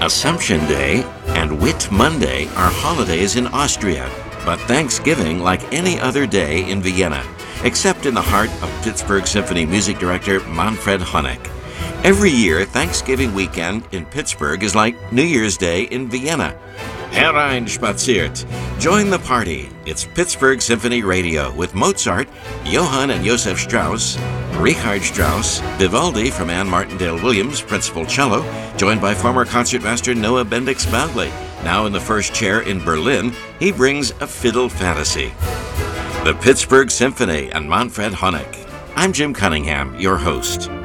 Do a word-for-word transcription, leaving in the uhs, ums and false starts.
Assumption Day and Whit Monday are holidays in Austria, but Thanksgiving like any other day in Vienna, except in the heart of Pittsburgh Symphony music director Manfred Honeck. Every year, Thanksgiving weekend in Pittsburgh is like New Year's Day in Vienna. Hereinspaziert. Join the party. It's Pittsburgh Symphony Radio with Mozart, Johann and Joseph Strauss, Richard Strauss, Vivaldi from Anne Martindale Williams, principal cello, joined by former concertmaster Noah Bendix Bagley. Now in the first chair in Berlin, he brings a fiddle fantasy. The Pittsburgh Symphony and Manfred Honeck. I'm Jim Cunningham, your host.